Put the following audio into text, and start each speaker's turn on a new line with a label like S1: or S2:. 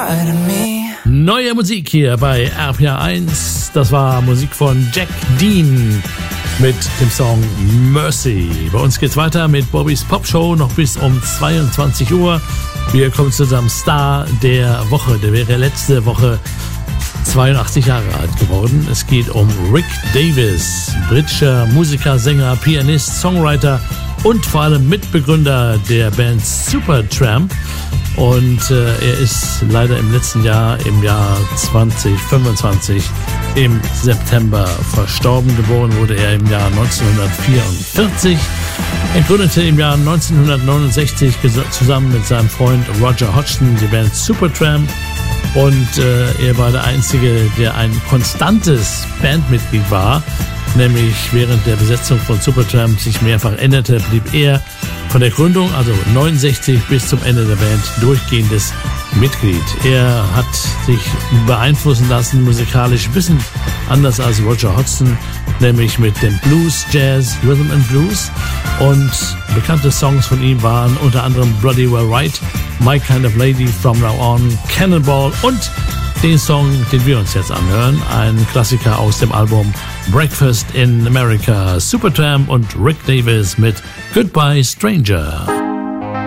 S1: inside of me.
S2: Neue Musik hier bei RPA 1. Das war Musik von Jack Dean mit dem Song Mercy. Bei uns geht's weiter mit Bobbys Popshow noch bis um 22 Uhr. Wir kommen zu unserem Star der Woche. Der wäre letzte Woche 82 Jahre alt geworden. Es geht um Rick Davies, britischer Musiker, Sänger, Pianist, Songwriter und vor allem Mitbegründer der Band Supertramp. Und er ist leider im letzten Jahr, im Jahr 2025, im September verstorben. Geboren wurde er im Jahr 1944. Er gründete im Jahr 1969 zusammen mit seinem Freund Roger Hodgson die Band Supertramp. Und er war der Einzige, der ein konstantes Bandmitglied war. Nämlich während der Besetzung von Supertramp sich mehrfach änderte, blieb er von der Gründung, also 69 bis zum Ende der Band, durchgehendes Mitglied. Er hat sich beeinflussen lassen, musikalisch ein bisschen anders als Roger Hodgson, nämlich mit dem Blues, Jazz, Rhythm and Blues. Und bekannte Songs von ihm waren unter anderem Bloody Well Right, My Kind of Lady, From Now On, Cannonball und den Song, den wir uns jetzt anhören, ein Klassiker aus dem Album Breakfast in America. Supertramp und Rick Davies mit Goodbye Stranger.